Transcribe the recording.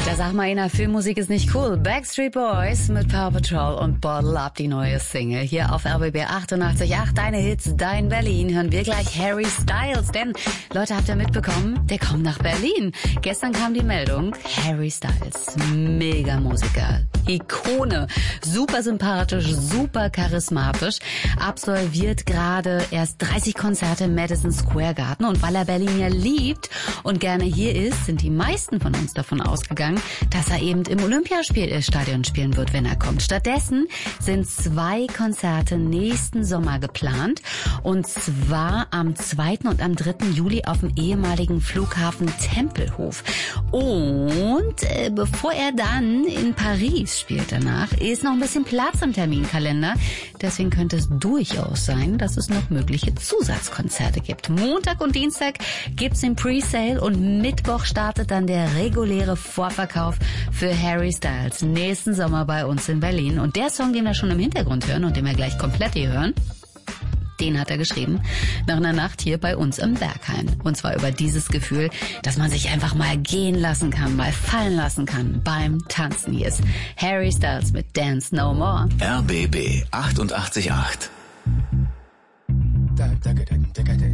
Da sag mal, Ina, Filmmusik ist nicht cool. Backstreet Boys mit Paw Patrol und Bottle Up, die neue Single. Hier auf RBB 88.8, deine Hits, dein Berlin. Hören wir gleich Harry Styles. Denn, Leute, habt ihr mitbekommen? Der kommt nach Berlin. Gestern kam die Meldung, Harry Styles, Mega-Musiker, Ikone, super sympathisch, super charismatisch, absolviert gerade erst 30 Konzerte im Madison Square Garden. Und weil er Berlin ja liebt und gerne hier ist, sind die meisten von uns davon ausgegangen, dass er eben im Olympiastadion spielen wird, wenn er kommt. Stattdessen sind 2 Konzerte nächsten Sommer geplant. Und zwar am 2. und am 3. Juli auf dem ehemaligen Flughafen Tempelhof. Und bevor er dann in Paris spielt danach, ist noch ein bisschen Platz im Terminkalender. Deswegen könnte es durchaus sein, dass es noch mögliche Zusatzkonzerte gibt. Montag und Dienstag gibt's den Presale und Mittwoch startet dann der reguläre Vorverkauf für Harry Styles nächsten Sommer bei uns in Berlin. Und der Song, den wir schon im Hintergrund hören und den wir gleich komplett hier hören, den hat er geschrieben nach einer Nacht hier bei uns im Berghain. Und zwar über dieses Gefühl, dass man sich einfach mal gehen lassen kann, mal fallen lassen kann beim Tanzen. Hier ist Harry Styles mit Dance No More. RBB 88.8